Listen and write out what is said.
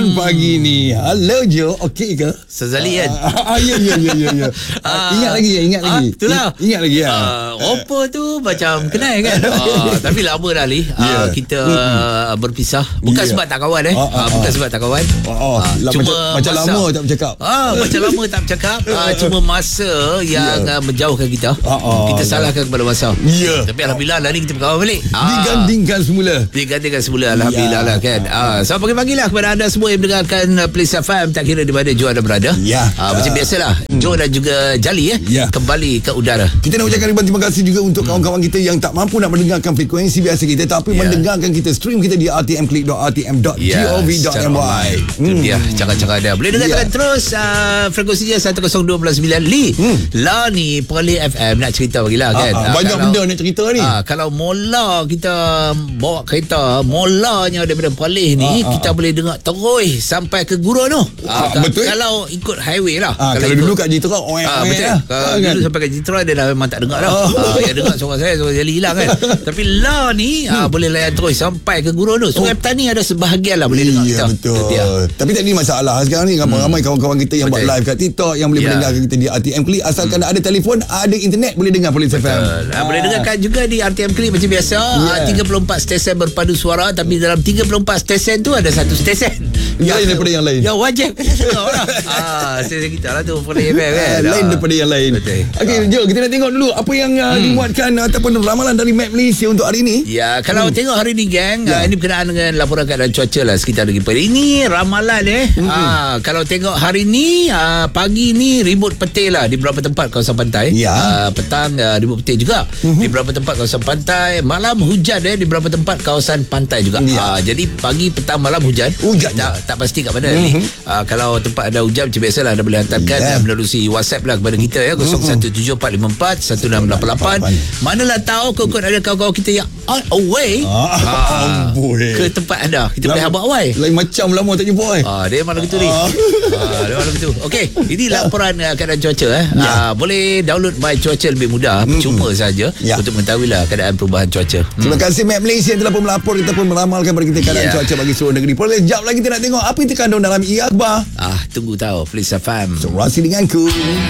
pagi ni. Halo Jo, okey ke? Sazali kan? Ya. Ingat lagi. Itulah. Ingat lagi ya. Oppo tu macam kenal kan? Tapi lama dah Ali. Kita berpisah. Bukan sebab tak kawan bukan sebab tak kawan. Cuma macam lama tak bercakap. Macam lama tak bercakap. Cuma masa yang menjauhkan kita. Kita salahkan kepada masa. Tapi alhamdulillah hari ni kita berkawan balik. Digantikan semula. Alhamdulillah lah kan. So pagi-pagilah kepada anda semua yang mendengarkan Plains FM, tak kira di mana Jo anda berada. Macam biasalah Jo dan juga Jali kembali ke udara. Kita nak ucapkan ribuan terima kasih juga untuk kawan-kawan kita yang tak mampu nak mendengarkan frekuensi biasa kita, tapi mendengarkan kita, stream kita di rtmclick.rtm.gov.my. Itu dia cara-cara dia. Boleh dengarkan terus frekuensinya 102.9 Li. Lah ni Perlis FM nak cerita bagilah kan. Banyak benda nak cerita ni. Kalau mula kita bawa kereta, mulanya daripada Perlis ni kita boleh dengar terus sampai ke Gurun tu. Betul. Kalau ikut highway lah. Kalau dulu kat Jitra betul. Kalau dulu sampai kat Jitra dia dah memang tak dengar dah. Yang dengar suara saya Jali hilang kan. Tapi lah ni boleh layan terus sampai ke Gurun tu. Sungai Petani ada sebahagian lah boleh dengar kita. Betul. Tapi tak ada masalah sekarang ni. Ramai kawan-kawan kita yang buat live kat TikTok yang boleh mendengarkan kita di RTM Click. Asalkan ada telefon, ada internet, boleh dengar Plains FM. Boleh dengarkan juga di RTM Click macam biasa. 34 stesen berpadu suara, tapi dalam 34 stesen tu ada satu stesen lain daripada yang lain. Yang wajib kena dengar lah. Stesen kita lah tu Perlis FM kan. Lain daripada yang lain. Okey, jom kita nak tengok dulu apa yang dimuatkan ataupun ramalan dari Map Malaysia untuk hari ni. Kalau tengok hari ni gang, ini berkenaan dengan laporan keadaan cuaca lah sekitar negeri Perlis. Ini ramalan kalau tengok hari ni pagi ni ribut petir lah di beberapa tempat kawasan pantai. Petang ribut petir juga di beberapa tempat kawasan pantai. Malam hujan di beberapa tempat kawasan pantai juga. Jadi pagi, petang, malam hujan tak pasti kat mana ni. Kalau tempat ada hujan macam biasalah anda boleh hantarkan menerusi WhatsApp lah kepada kita 0174541688. Manalah tahu kau ada kawan-kawan kita yang on away ke tempat anda. Kita boleh habaq awal. Lain macam lama tak jumpa dia malam gitu ni. Dia malam gitu. Okey, ini laporan keadaan cuaca boleh download My Cuaca lebih mudah, cuma saja untuk mengetahui lah keadaan perubahan cuaca. Terima kasih Map Malaysia yang telah pun melapor kita pun meramalkan kepada kita keadaan cuaca bagi seluruh negeri. Boleh jap lagi kita nak tengok apa yang terkandung dalam akhbar. Tunggu tahu Plains FM. Serasi denganku.